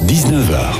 19h.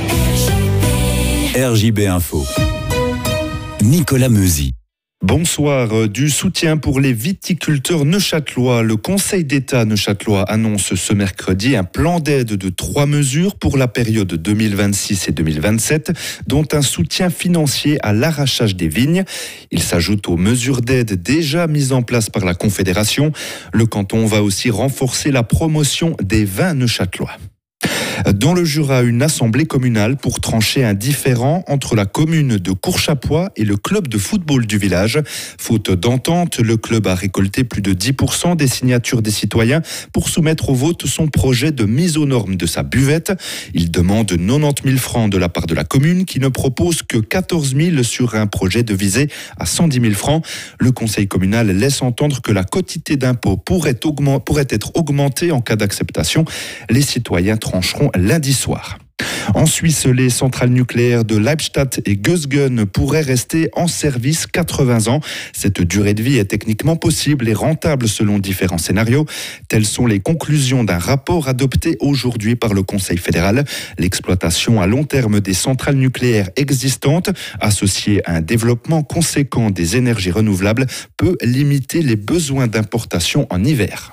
RJB Info. Nicolas Meuzy. Bonsoir. Du soutien pour les viticulteurs neuchâtelois. Le Conseil d'État neuchâtelois annonce ce mercredi un plan d'aide de 3 mesures pour la période 2026 et 2027, dont un soutien financier à l'arrachage des vignes. Il s'ajoute aux mesures d'aide déjà mises en place par la Confédération. Le canton va aussi renforcer la promotion des vins neuchâtelois. Dans le Jura, une assemblée communale pour trancher un différend entre la commune de Courchapoix et le club de football du village. Faute d'entente, le club a récolté plus de 10% des signatures des citoyens pour soumettre au vote son projet de mise aux normes de sa buvette. Il demande 90 000 francs de la part de la commune qui ne propose que 14 000 sur un projet de visée à 110 000 francs. Le conseil communal laisse entendre que la quotité d'impôt pourrait être augmentée en cas d'acceptation. Les citoyens trancheront lundi soir. En Suisse, les centrales nucléaires de Leibstadt et Gösgen pourraient rester en service 80 ans. Cette durée de vie est techniquement possible et rentable selon différents scénarios. Telles sont les conclusions d'un rapport adopté aujourd'hui par le Conseil fédéral. L'exploitation à long terme des centrales nucléaires existantes, associée à un développement conséquent des énergies renouvelables, peut limiter les besoins d'importation en hiver.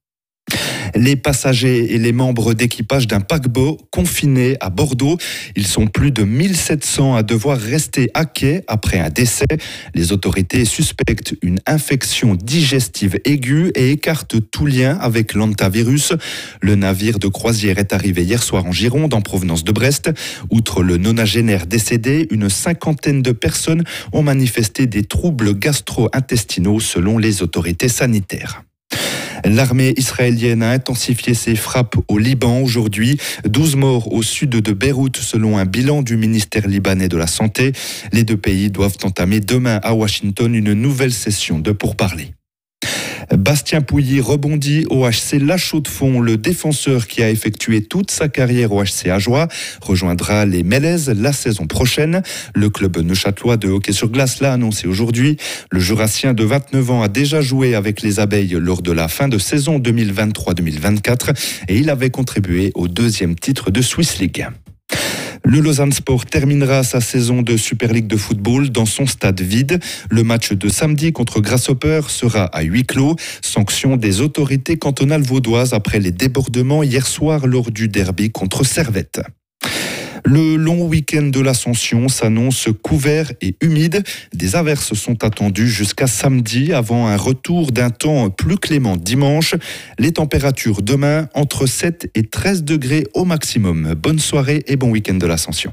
Les passagers et les membres d'équipage d'un paquebot confinés à Bordeaux. Ils sont plus de 1700 à devoir rester à quai après un décès. Les autorités suspectent une infection digestive aiguë et écartent tout lien avec l'hantavirus. Le navire de croisière est arrivé hier soir en Gironde en provenance de Brest. Outre le nonagénaire décédé, une 50aine de personnes ont manifesté des troubles gastro-intestinaux selon les autorités sanitaires. L'armée israélienne a intensifié ses frappes au Liban aujourd'hui. 12 morts au sud de Beyrouth selon un bilan du ministère libanais de la Santé. Les deux pays doivent entamer demain à Washington une nouvelle session de pourparlers. Bastien Pouilly rebondit au HC La Chaux-de-Fonds. Le défenseur qui a effectué toute sa carrière au HC Ajoie rejoindra les Mélèzes la saison prochaine. Le club neuchâtelois de hockey sur glace l'a annoncé aujourd'hui. Le Jurassien de 29 ans a déjà joué avec les Abeilles lors de la fin de saison 2023-2024 et il avait contribué au 2e titre de Swiss League. Le Lausanne Sport terminera sa saison de Super League de football dans son stade vide. Le match de samedi contre Grasshopper sera à huis clos. Sanction des autorités cantonales vaudoises après les débordements hier soir lors du derby contre Servette. Le long week-end de l'Ascension s'annonce couvert et humide. Des averses sont attendues jusqu'à samedi avant un retour d'un temps plus clément dimanche. Les températures demain entre 7 et 13 degrés au maximum. Bonne soirée et bon week-end de l'Ascension.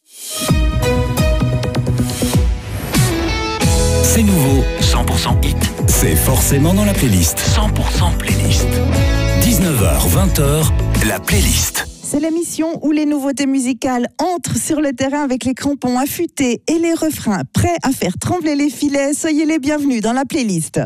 C'est nouveau, 100% hit. C'est forcément dans la playlist. 100% playlist. 19h, 20h, la playlist. C'est l'émission où les nouveautés musicales entrent sur le terrain avec les crampons affûtés et les refrains prêts à faire trembler les filets. Soyez les bienvenus dans la playlist.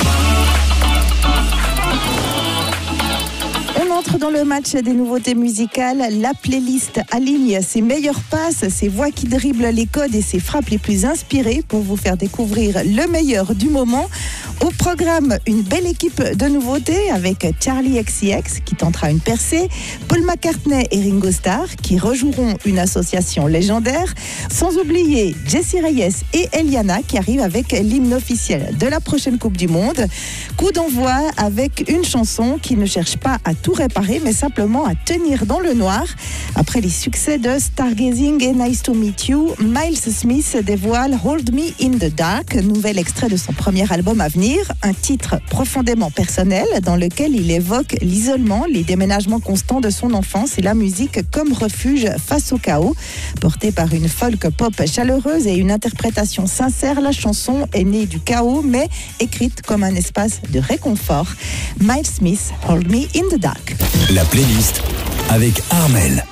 On entre dans le match des nouveautés musicales. La playlist aligne ses meilleures passes, ses voix qui dribblent les codes et ses frappes les plus inspirées pour vous faire découvrir le meilleur du moment. Au programme, une belle équipe de nouveautés avec Charli XCX qui tentera une percée, Paul McCartney et Ringo Starr qui rejoueront une association légendaire, sans oublier Jessie Reyes et Eliana qui arrivent avec l'hymne officiel de la prochaine Coupe du Monde. Coup d'envoi avec une chanson qui ne cherche pas à tout réparer mais simplement à tenir dans le noir. Après les succès de Stargazing et Nice to Meet You, Miles Smith dévoile Hold Me in the Dark, nouvel extrait de son premier album à venir. Un titre profondément personnel dans lequel il évoque l'isolement, les déménagements constants de son enfance et la musique comme refuge face au chaos. Portée par une folk pop chaleureuse et une interprétation sincère, la chanson est née du chaos mais écrite comme un espace de réconfort. Miles Smith, Hold Me in the Dark. La playlist avec Armel.